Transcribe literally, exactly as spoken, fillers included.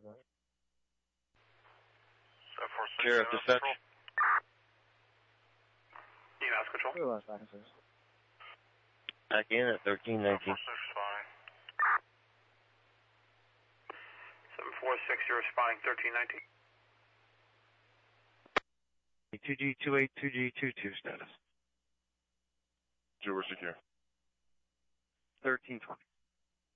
Sheriff Dispatch. E M S Control. Realize back and forth. Back in at thirteen nineteen. seven four six, you're responding thirteen nineteen. two G two eight two G two two status. Two, we're secure. thirteen twenty.